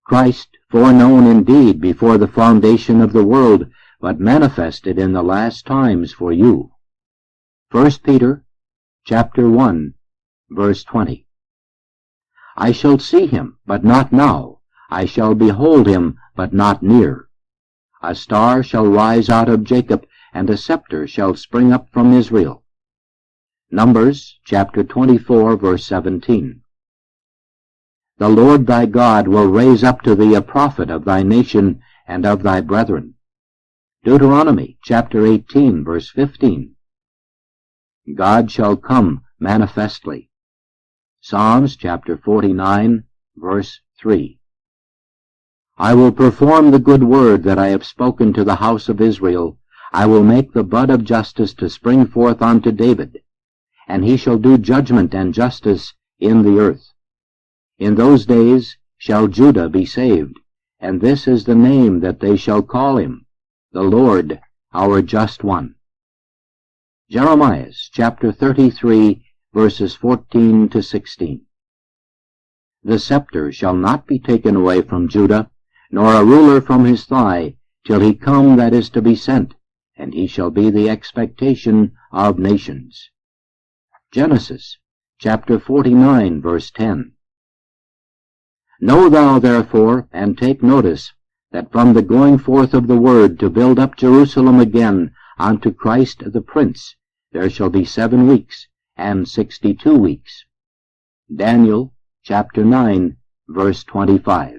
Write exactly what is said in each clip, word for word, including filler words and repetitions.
Christ, foreknown indeed before the foundation of the world, but manifested in the last times for you. First Peter chapter one, verse twenty. I shall see him, but not now. I shall behold him, but not near. A star shall rise out of Jacob, and a scepter shall spring up from Israel. Numbers chapter twenty-four, verse seventeen. The Lord thy God will raise up to thee a prophet of thy nation and of thy brethren. Deuteronomy chapter eighteen, verse fifteen. God shall come manifestly. Psalms chapter forty-nine, verse three. I will perform the good word that I have spoken to the house of Israel. I will make the bud of justice to spring forth unto David, and he shall do judgment and justice in the earth. In those days shall Judah be saved, and this is the name that they shall call him, the Lord our just one. Jeremiah chapter thirty-three, verses fourteen to sixteen. The scepter shall not be taken away from Judah, nor a ruler from his thigh, till he come that is to be sent, and he shall be the expectation of nations. Genesis chapter forty-nine, verse ten. Know thou therefore, and take notice, that from the going forth of the word to build up Jerusalem again unto Christ the Prince, there shall be seven weeks, and sixty-two weeks. Daniel chapter nine, verse twenty-five.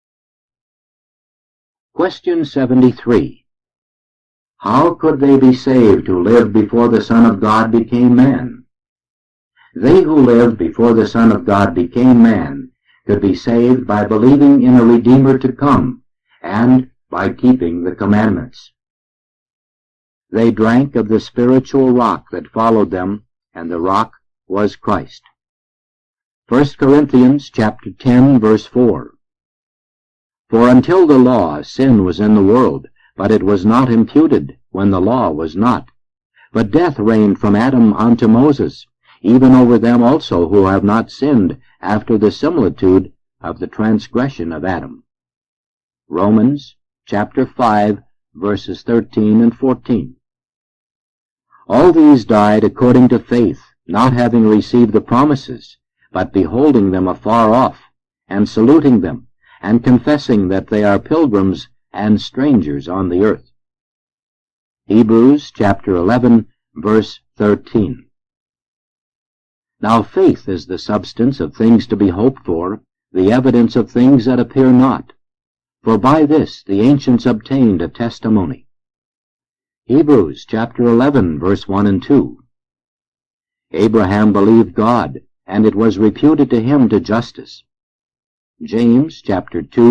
Question seventy-three. How could they be saved who lived before the Son of God became man? They who lived before the Son of God became man could be saved by believing in a Redeemer to come, and by keeping the commandments. They drank of the spiritual rock that followed them, and the rock was Christ. First Corinthians chapter ten, verse four. For until the law, sin was in the world, but it was not imputed when the law was not. But death reigned from Adam unto Moses, even over them also who have not sinned after the similitude of the transgression of Adam. Romans chapter five, verses thirteen and fourteen. All these died according to faith, not having received the promises, but beholding them afar off, and saluting them, and confessing that they are pilgrims and strangers on the earth. Hebrews chapter eleven, verse thirteen. Now faith is the substance of things to be hoped for, the evidence of things that appear not. For by this the ancients obtained a testimony. Hebrews chapter eleven, verse one and two. Abraham believed God, and it was reputed to him to justice. James chapter two,